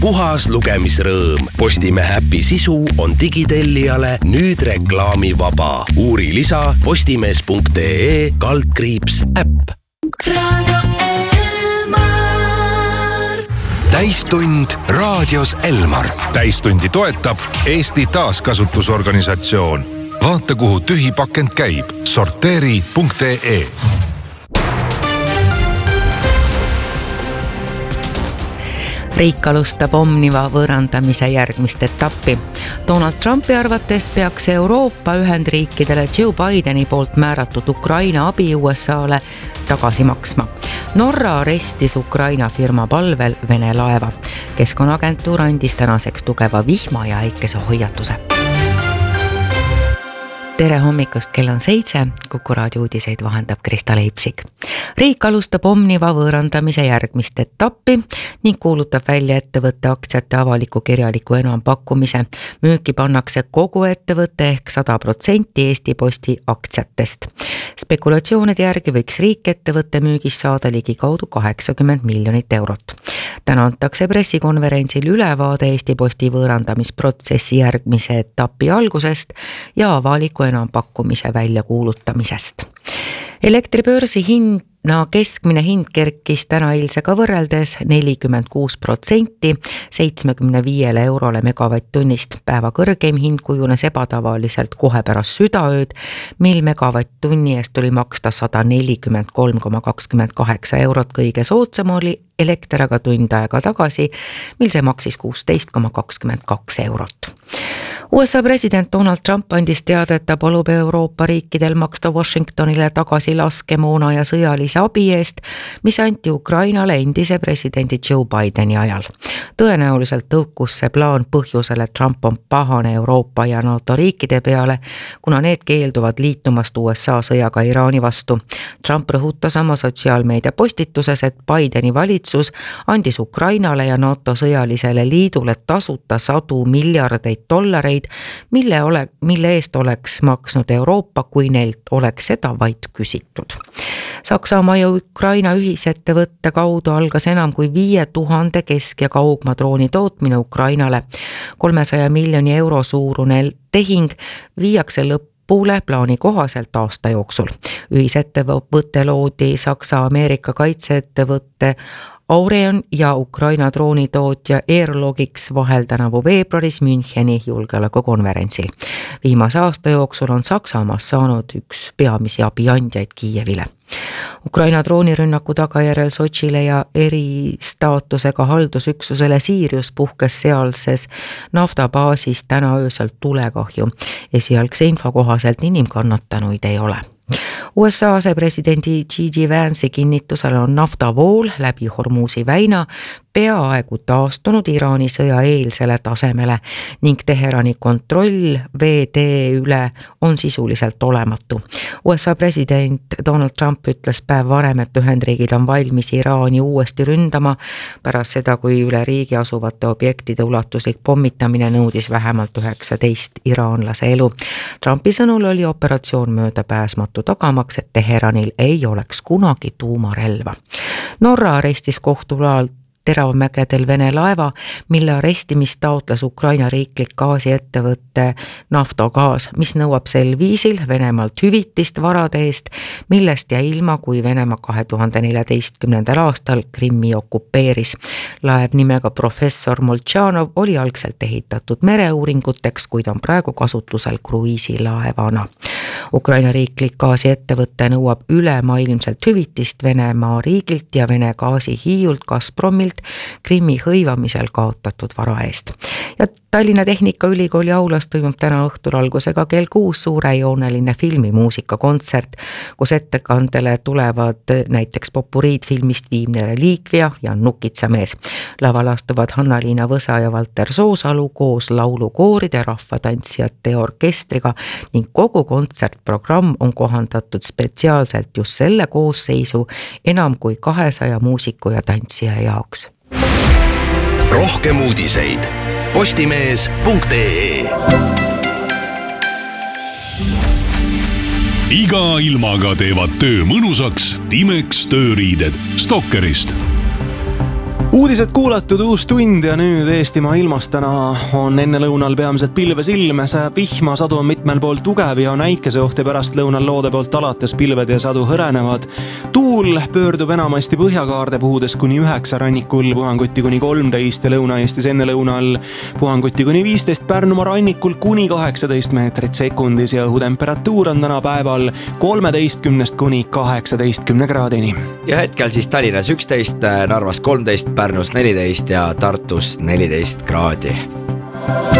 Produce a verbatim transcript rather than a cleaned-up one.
puhas lugemisrõõm. Postimehe äpi sisu on digitellijale nüüd reklaamivaba. Uuri lisa postimees punkt ee kaldkriips äpp. Täistund raadios Elmar. Täistundi toetab Eesti Taaskasutusorganisatsioon. Vaata, kuhu tühi pakend käib. sorteeri punkt ee. Riik alustab Omniva võõrandamise järgmist etappi. Donald Trumpi arvates peaks Euroopa Ühendriikidele Joe Bideni poolt määratud Ukraina abi U S A-le tagasi maksma. Norra arestis Ukraina firma palvel Vene laeva. Keskkonnaagentuur andis tänaseks tugeva vihma ja äikese hoiatuse. Tere hommikust, kell on seitse, Kuku raadio uudiseid vahendab Krista Leipsik. Riik alustab Omniva võõrandamise järgmist etappi ning kuulutab välja ettevõtte aktsiate avaliku kirjaliku enampakkumise. Müüki pannakse kogu ettevõtte ehk sada protsenti Eesti Posti aktsiatest. Spekulatsioonide järgi võiks riik ettevõtte müügis saada ligi kaudu kaheksakümmend miljonit eurot. Täna antakse pressikonverentsil ülevaade Eesti Posti võõrandamisprotsessi järgmise etapi algusest ja avaliku enampakkumise välja kuulutamisest. Elektribörsi hinna keskmine hind kerkis täna eilsega võrreldes nelikümmend kuus protsenti seitsmekümne viiele eurole megavatt-tunnist. Päeva kõrgeim hind kujunes ebatavaliselt kohe pärast südaööd, mil megavatt-tunni eest tuli maksta sada nelikümmend kolm koma kakskümmend kaheksa eurot. Kõige soodsam oli elekter aga tund aega tagasi, mil see maksis kuusteist koma kakskümmend kaks eurot. U S A president Donald Trump andis teada, et ta palub Euroopa riikidel maksta Washingtonile tagasi laskemoona ja sõjalise abi eest, mis anti Ukrainale endise presidendi Joe Bideni ajal. Tõenäoliselt tõukus see plaan põhjusel, et Trump on pahane Euroopa ja NATO riikide peale, kuna need keelduvad liitumast U S A sõjaga Iraani vastu. Trump rõhutas oma sotsiaalmeedia postituses, et Bideni valitsus andis Ukrainale ja NATO sõjalisele liidule tasuta sadu miljardeid dollareid, mille, ole, mille eest oleks maksnud Euroopa, kui neilt oleks seda vaid küsitud. Saksamaa ja Ukraina ühisettevõtte kaudu algas enam kui viie tuhande kesk- ja kaugmaadrooni tootmine Ukrainale. kolmesaja miljoni euro suurune tehing viiakse lõppule plaani kohaselt aasta jooksul. Ühisettevõtte loodi Saksa-Ameerika kaitseettevõtte Aureon ja Ukraina droonitootja Airlogics vahel tänavu veebruaris Müncheni julgeolekukonverentsil. Viimase aasta jooksul on Saksamaast saanud üks peamisi abiandjaid Kiievile. Ukraina droonirünnaku tagajärjel Sotšile ja eristaatusega haldusüksusele Sirius puhkes sealses naftabaasis täna öösel tulekahju. Esialgse info kohaselt inimkannatanuid ei ole. U S A asepresidendi J D Vance'i kinnitusel on naftavool läbi Hormuzi väina peaaegu taastunud Iraani sõja eelsele tasemele ning Teherani kontroll vee üle on sisuliselt olematu. U S A president Donald Trump ütles päev varem, et Ühendriigid on valmis Iraani uuesti ründama pärast seda, kui üle riigi asuvate objektide ulatuslik pommitamine nõudis vähemalt üheksateist iraanlase elu. Trumpi sõnul oli operatsioon möödapääsmatu tagamaks, et Teheranil ei oleks kunagi tuumarelva. Norra arestis kohtuloal teravmägedel Vene laeva, mille arestimist taotles Ukraina riiklik gaasiettevõtte Naftogaas, mis nõuab sel viisil Venemaalt hüvitist varade eest, millest jäi ilma, kui Venemaa kahe tuhande neljateistkümnendal aastal Krimmi okupeeris. Laev nimega Professor Molchanov oli algselt ehitatud mereuuringuteks, kuid on praegu kasutusel kruiisilaevana. Ukraina riiklik gaasiettevõtte nõuab ülemaailmselt hüvitist Venemaa riigilt ja Vene gaasi hiiult Gazpromilt Krimmi hõivamisel kaotatud vara eest. Ja Tallinna Tehnikaülikooli aulas toimub täna õhtul algusega kell kuus suurejooneline filmimuusikakontsert, kus ettekandele tulevad näiteks popuriid filmist Viimne reliikvia ja Nukitsamees. Laval astuvad Hanna-Liina Võsa ja Valter Soosalu koos laulukooride, rahvatantsijate ja orkestriga ning kogu kontsertprogramm on kohandatud spetsiaalselt just selle koosseisu enam kui kahesaja muusiku ja tantsija jaoks. Rohkem uudiseid postimees punkt ee. Iga ilmaga teevad töö mõnusaks Timex tööriided Stokkerist. Uudised kuulatud, uus tund ja nüüd Eestimaa ilmast. Täna on enne lõunal peamiselt pilvesilme, sajab vihma, sadu on mitmel pool tugev ja on äikeseoht ja pärast lõunal loode poolt alates pilved ja sadu hõrenevad. Tuul pöördub enamasti põhjakaarde puhudes kuni üheksa, rannikul puhanguti kuni kolmteist ja Lõuna-Eestis enne lõunal puhanguti kuni viisteist, Pärnumaa rannikul kuni kaheksateist meetrit sekundis ja õhutemperatuur on täna päeval kolmeteistkümnest kuni kaheksateistkümne kraadini. Ja hetkel siis Tallinnas üksteist, Narvas kolmteist, Pärnus neliteist ja Tartus neliteist kraadi.